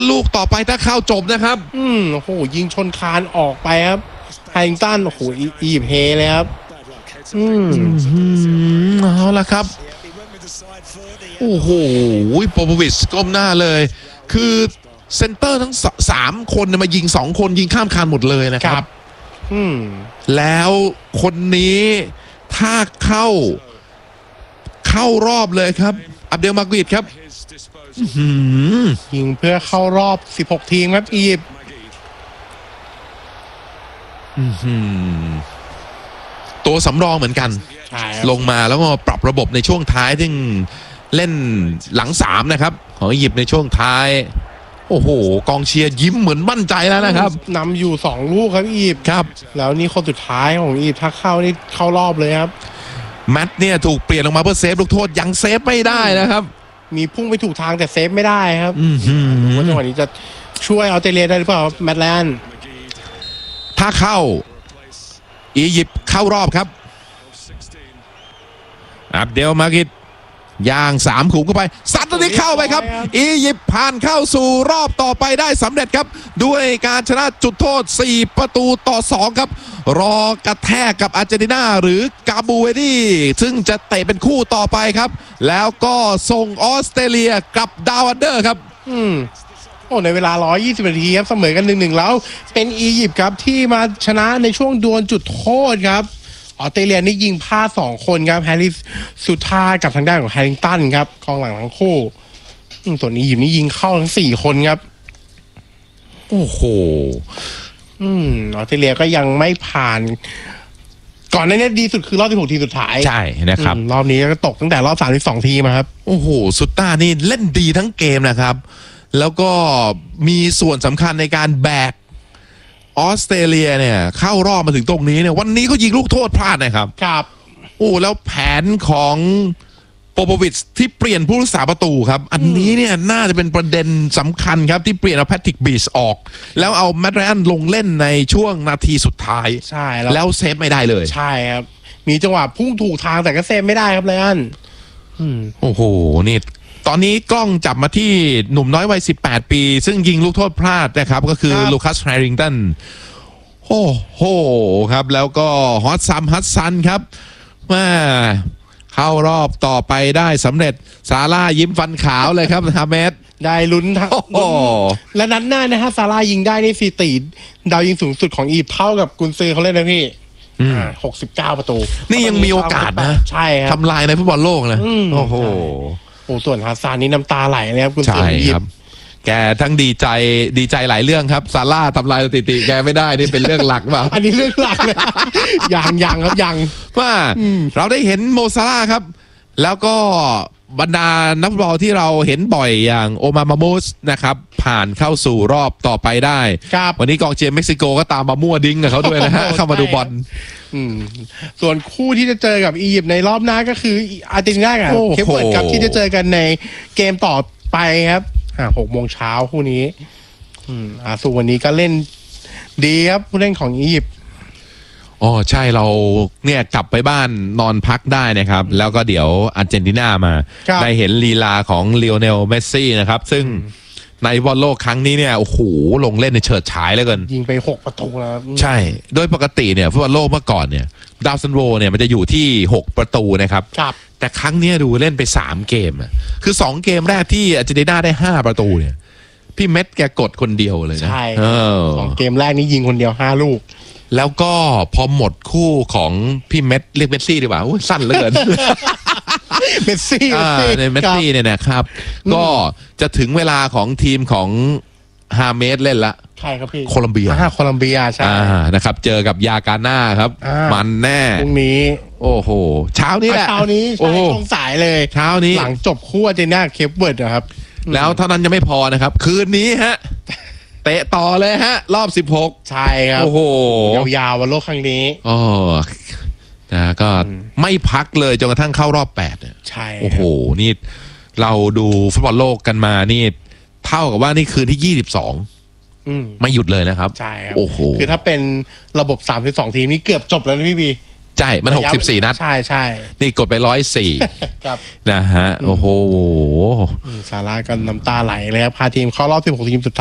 ลูกต่อไปถ้าเข้าจบนะครับโอ้โหยิงชนคานออกไปครับแฮริงตันโอ้โหอีบเฮเลยครับเอาละครับโอ้โหโปโปวิชก้มหน้าเลยคือเซนเตอร์ทั้ง3คนมายิง2คนยิงข้ามคานหมดเลยนะครับแล้วคนนี้ถ้าเข้ารอบเลยครับอับเดลมากิดครับยิงเพื่อเข้ารอบ16ทีมครับอียิปต์ตัวสำรองเหมือนกันลงมาแล้วก็ปรับระบบในช่วงท้ายซึ่งเล่นหลัง3นะครับของอียิปต์ในช่วงท้ายโอ้โหกองเชียร์ยิ้มเหมือนมั่นใจแล้วนะครับนำอยู่2ลูกครับอียิปต์ครับแล้วนี่คนสุดท้ายของอียิปต์ถ้าเข้านี่เข้ารอบเลยครับแมตต์เนี่ยถูกเปลี่ยนลงมาเพื่อเซฟลูกโทษยังเซฟไม่ได้นะครับมีพุ่งไปถูกทางแต่เซฟไม่ได้ครับว่าจังหวะนี้จะช่วยออสเตรเลียได้หรือเปล่าแมตต์แลนด์ถ้าเข้าอียิปต์เข้ารอบครับอับเดลมากิดย่าง3ขุมเข้าไปซัดตัวนี้เข้าไปครับอียิปต์ผ่านเข้าสู่รอบต่อไปได้สำเร็จครับด้วยการชนะจุดโทษ4-2ครับรอกระแทกกับอาร์เจนตินาหรือกาบูเวดีซึ่งจะเตะเป็นคู่ต่อไปครับแล้วก็ส่งออสเตรเลียกับดาวอันเดอร์ครับโอ้ในเวลา120นาทีครับเสมอกัน 1-1แล้วเป็นอียิปต์ครับที่มาชนะในช่วงดวลจุดโทษครับออสเตรเลียนี่ยิงพลาด2คนครับแฮร์ริสสุธากับทางด้านของแฮร์ริงตันครับกองหลังทั้งคู่ส่วนอียิปต์นี่ยิงเข้าทั้ง4คนครับโอ้โหออสเตรเลียก็ยังไม่ผ่านก่อนหน้านี้ดีสุดคือรอบ16ทีสุดท้ายใช่นะครับรอบนี้ก็ตกตั้งแต่รอบ32ทีมาครับโอ้โหสุต้านี่เล่นดีทั้งเกมนะครับแล้วก็มีส่วนสำคัญในการแบกออสเตรเลียเนี่ยเข้ารอบมาถึงตรงนี้เนี่ยวันนี้เขายิงลูกโทษพลาดนะครับครับโอ้แล้วแผนของโปโปวิชที่เปลี่ยนผู้รักษาประตูครับอันนี้เนี่ยน่าจะเป็นประเด็นสำคัญครับที่เปลี่ยนเอาแพทริกบีชออกแล้วเอาแมตต์ไรอันลงเล่นในช่วงนาทีสุดท้ายใช่แล้วเซฟไม่ได้เลยใช่ครับมีจังหวะพุ่งถูกทางแต่ก็เซฟไม่ได้ครับไรอันโอ้โหนี่ตอนนี้กล้องจับมาที่หนุ่มน้อยวัย18ปีซึ่งยิงลูกโทษพลาดนะครับก็คือลูคัสแฮร์ริงตันโอ้โหครับแล้วก็ฮอตซัมฮัตซันครับมาเข้ารอบต่อไปได้สำเร็จซาร่ายิ้มฟันขาวเลยครับฮาเมดได้ลุ้นและนัดหน้านะฮะซาร่ายิงได้ในสถิติดาวยิงสูงสุดของอียิปต์เท่ากับกุนซือเขาเล่นนะพี่69ประตูนี่ยังมีโอกาสนะใช่ครับทำลายในฟุตบอลโลกนะโอ้โหส่วนฮัสซานนี่น้ำตาไหลเลยครับคุณใช่ครับแกทั้งดีใจหลายเรื่องครับซาร่าทำลายสถิติแกไม่ได้นี่เป็นเรื่องหลักเปล่าอันนี้เรื่องหลักเลยยังครับยังว่าเราได้เห็นโมซาร่าครับแล้วก็บรรดานักฟุตบอลที่เราเห็นบ่อยอย่างโอมามาโมสนะครับผ่านเข้าสู่รอบต่อไปได้วันนี้กองเชียร์เม็กซิโกก็ตามมามั่วดิ้งกับเขาด้วยนะฮะเข้ามาดูบอลส่วนคู่ที่จะเจอกับอียิปต์ในรอบหน้าก็คืออาร์เจนตินากับเคปเวิร์ดครับที่จะเจอกันในเกมต่อไปครับ6 โมงเช้าคู่นี้ส่วนวันนี้ก็เล่นดีครับผู้เล่นของอียิปต์อ๋อใช่เราเนี่ยกลับไปบ้านนอนพักได้นะครับแล้วก็เดี๋ยวอาร์เจนตินามาได้เห็นลีลาของลีโอเนลเมสซี่นะครับซึ่งในบอลโลกครั้งนี้เนี่ยโอ้โหลงเล่นในเฉิดฉายเลยกันยิงไป6ประตูแล้วใช่โดยปกติเนี่ยฟุตบอลโลกเมื่อก่อนเนี่ยดาวซันโวเนี่ยมันจะอยู่ที่6ประตูนะครับแต่ครั้งนี้ดูเล่นไป3เกมคือ2เกมแรกที่อาร์เจนตินาได้5ประตูเนี่ยพี่เม็ดแกกดคนเดียวเลยนะใช่2เกมแรกนี้ยิงคนเดียว5ลูกแล้วก็พอหมดคู่ของพี่เม็ดเรียกเมสซี่ดีกว่าสั้นเหลือเกินเมสซี่ในเมสซี่เนี่ยนะครับก็จะถึงเวลาของทีมของฮาเมสเล่นละใช่ครับพี่โคลัมเบียใช่นะครับเจอกับยากาน่าครับมันแน่พรุ่งนี้โอ้โหเช้านี้แหละเช้านี้ช่วงสายเลยเช้านี้หลังจบคู่อาร์เจนตินาเคปเวิร์ดนะครับแล้วเท่านั้นยังไม่พอนะครับคืนนี้ฮะเตะต่อเลยฮะรอบ16 ใช่ครับโอ้โหยาวๆวันโลกครั้งนี้อ๋อนะก็ไม่พักเลยจนกระทั่งเข้ารอบ8เนี่ยใช่โอ้โหนี่เราดูฟุตบอลโลกกันมานี่เท่ากับว่านี่คืนที่22ไม่หยุดเลยนะครับใช่ครับโอ้โหคือถ้าเป็นระบบ32ทีมนี่เกือบจบแล้วนะพี่บีใช่มัน64นัดใช่ใช่นี่กดไป104 ครับนะฮะโอ้โหซาร่าก็น้ำตาไหลเลยครับพาทีมเข้ารอบ16 ทีมสุดท้าย